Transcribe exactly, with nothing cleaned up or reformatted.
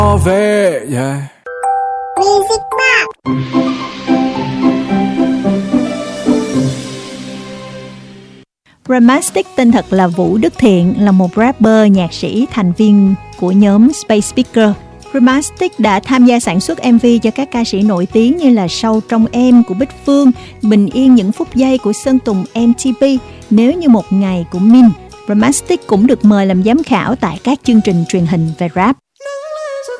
về. Yeah. Music Box. Ramastic tên thật là Vũ Đức Thiện, là một rapper, nhạc sĩ, thành viên của nhóm Space Speaker. Ramastic đã tham gia sản xuất em vê cho các ca sĩ nổi tiếng như là Sâu Trong Em của Bích Phương, Bình Yên Những Phút Giây của Sơn Tùng em tê pê, Nếu Như Một Ngày của Min. Ramastic cũng được mời làm giám khảo tại các chương trình truyền hình về rap.